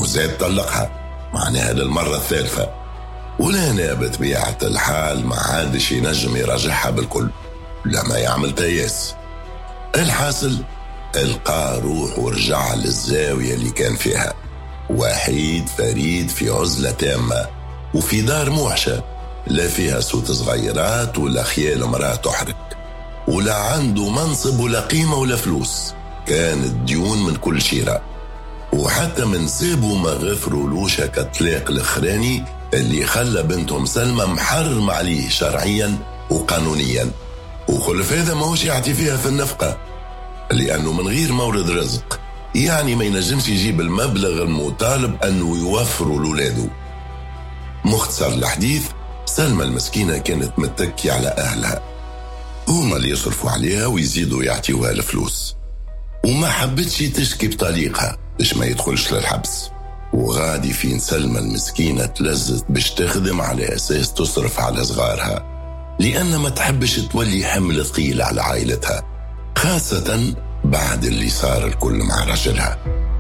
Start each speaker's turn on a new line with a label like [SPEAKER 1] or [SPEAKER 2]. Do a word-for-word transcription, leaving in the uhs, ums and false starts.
[SPEAKER 1] وزاد طلقها، معناها للمرة الثالثة. ولهنا بطبيعة الحال ما عادش ينجم يراجعها بالكل لما يعمل تياس. الحاصل القى روح ورجع للزاوية اللي كان فيها، وحيد فريد في عزلة تامة وفي دار موحشة، لا فيها صوت صغيرات ولا خيال امرأة تحرك، ولا عنده منصب ولا قيمة ولا فلوس. كانت ديون من كل شيرة، وحتى من سابوا ما غفروا لوشا كطلاق الاخراني اللي خلى بنتهم سلمى محرم عليه شرعيا وقانونيا. وخلف هذا ما هوش يعطي فيها في النفقة، لأنه من غير مورد رزق، يعني ما ينجمش يجيب المبلغ المطالب أنه يوفروا لولاده. مختصر الحديث، سلمى المسكينة كانت متكية على أهلها، هما اللي يصرفوا عليها ويزيدوا يعطيوها الفلوس، وما حبتش تشكي بطليقها باش ما يدخلش للحبس. وغادي فين سلمى المسكينة تلزت باش تخدم على أساس تصرف على صغارها، لأن ما تحبش تولي حمل ثقيل على عائلتها، خاصة بعد اللي صار الكل مع رجلها.